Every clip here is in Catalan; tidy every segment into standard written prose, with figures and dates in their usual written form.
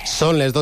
Són les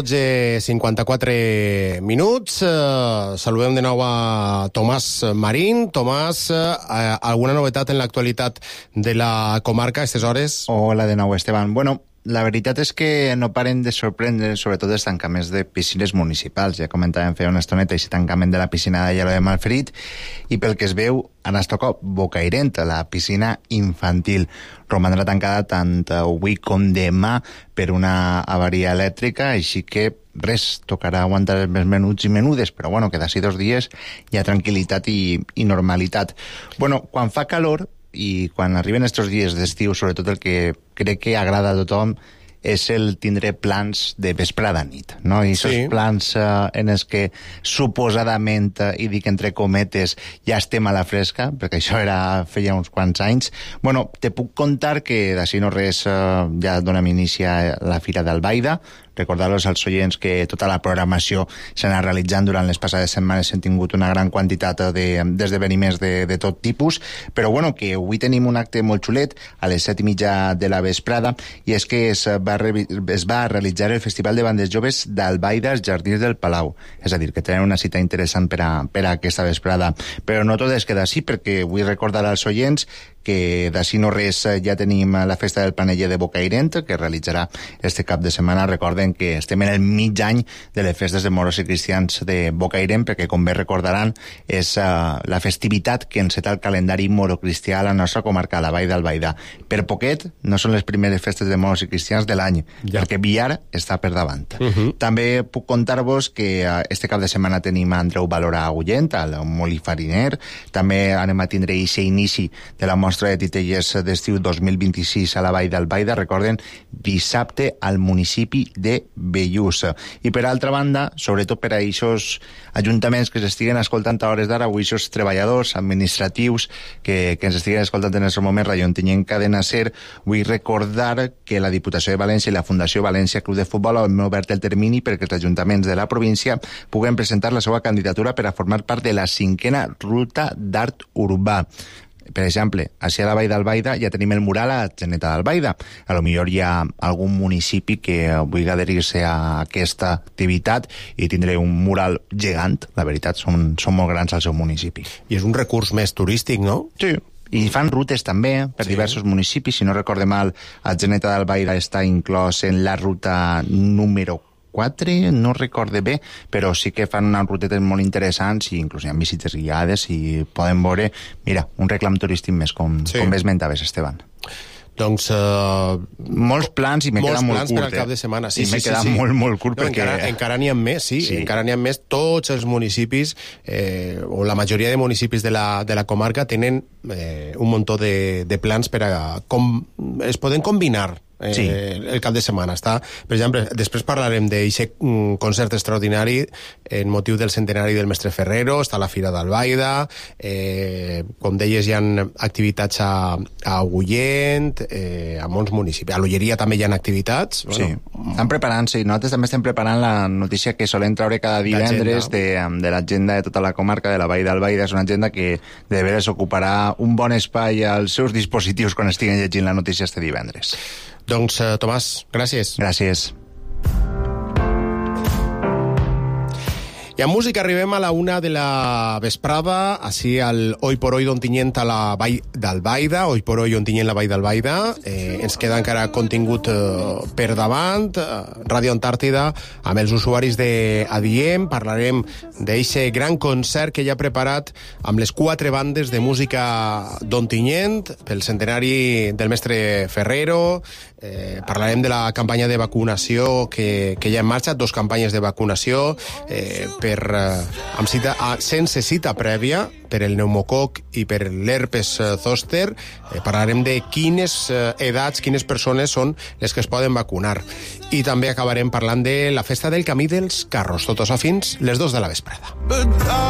12:54 minuts. Saludem de nou a Tomàs Marín. Tomàs, alguna novetat en l'actualitat de la comarca a aquestes hores? Hola de nou, Esteban. Bueno, la veritat és que no paren de sorprendre, sobretot els tancaments de piscines municipals. Ja comentàvem fa una estoneta aquest tancament de la piscina de Lledó de Malferit, i pel que es veu, ara es toca Bocairent, la piscina infantil. Romandrà tancada tant avui com demà per una avaria elèctrica, així que res, tocarà aguantar els menuts i menudes, però bueno, que d'ací 2 dies hi ha tranquil·litat i normalitat. Bueno, quan fa calor i quan arriben aquests dies d'estiu, sobretot el que crec que agrada a tothom és el tindre plans de vesprada nit, no? I aquests plans en els que suposadament, i dic entre cometes, ja estem a la fresca, perquè això feia uns quants anys. Bueno, te puc contar que d'ací no res ja donem inici a la Fira d'Albaida. Recordar-los als oients que tota la programació s'ha anat realitzant durant les passades setmanes. Hem tingut una gran quantitat d'esdeveniments de tot tipus, però bueno, que avui tenim un acte molt xulet a les 7:30 de la vesprada, i és que es va realitzar el Festival de Bandes Joves d'Albaida als Jardins del Palau. És a dir, que tenen una cita interessant per a aquesta vesprada. Però no tot es queda així, perquè vull recordar als oients que d'ací no res ja tenim la festa del Paneller de Bocairent, que es realitzarà este cap de setmana. Recorden que estem en el mig any de les festes de moros i cristians de Bocairent, perquè, com bé recordaran, és la festivitat que enceta el calendari morocristià a la nostra comarca, a la Vall d'Albaida. Per poquet, no són les primeres festes de moros i cristians de l'any, perquè Villar està per davant. També puc contar-vos que este cap de setmana tenim a Andreu Valora a Agullent, al Molí Fariner. També anem a tindre aquest inici de la mostra de titelles d'estiu 2026 a la Vall d'Albaida. Recorden, dissabte al municipi de Bellús. I per altra banda, sobretot per a aquests ajuntaments que s'estiguen escoltant a hores d'ara, o aquests treballadors administratius que ens estiguen escoltant en aquest moment, Radio Ontinyent Cadena Ser, vull recordar que la Diputació de València i la Fundació València Club de Futbol han obert el termini perquè els ajuntaments de la província puguen presentar la seva candidatura per a formar part de la 5a Ruta d'Art Urbà. Per exemple, així a la Vall d'Albaida ja tenim el mural a Geneta d'Albaida. A lo millor hi ha algun municipi que vulgui adherir-se a aquesta activitat i tindré un mural gegant. La veritat, són molt grans al seu municipi. I és un recurs més turístic, no? Sí. I fan rutes també per diversos municipis. Si no recorde mal, a Geneta d'Albaida està inclòs en la ruta número 4, no recorde bé, però sí que fan unes rutetes molt interessants i inclús hi ha visites guiades i poden veure, mira, un reclam turístic més, com bé esmentaves, Esteban. Doncs... molts plans i m'he quedat molt curt. Molts plans per al cap de setmana. Sí, m'he quedat molt curt perquè... Encara n'hi ha més, encara n'hi ha més. Tots els municipis, o la majoria de municipis de la comarca, tenen un muntó de plans per a... es poden combinar el cap de setmana. Per exemple, després parlarem d'aquest concert extraordinari en motiu del centenari del mestre Ferrero. Està la Fira d'Albaida, com deies, hi ha activitats a Agullent, a molts municipis. A l'Olleria també hi ha activitats. Sí, estan preparant-se, i nosaltres també estem preparant la notícia que solem treure cada divendres de l'agenda de tota la comarca de la Vall d'Albaida. És una agenda que de veres ocuparà un bon espai als seus dispositius quan estiguen llegint la notícia este divendres. Doncs, Tomàs, gràcies. Gràcies. I en música arribem a la 1 de la vesprada, així al Hoy por Hoy d'Ontinyent a la Vall d'Albaida, Hoy por Hoy Ontinyent la Vall d'Albaida. Ens queda encara contingut per davant, Ràdio Antàrtida, amb els usuaris d'Adiem. Parlarem d'aquest gran concert que ja ha preparat amb les 4 bandes de música d'Ontinyent pel centenari del mestre Ferrero. Parlarem de la campanya de vacunació que ja en marxa, 2 campanyes de vacunació sense cita prèvia per el pneumococ i per l'herpes zòster. Parlarem de quines edats, quines persones són les que es poden vacunar. I també acabarem parlant de la festa del Camí dels Carros. Tot això fins les 2 de la vesprada.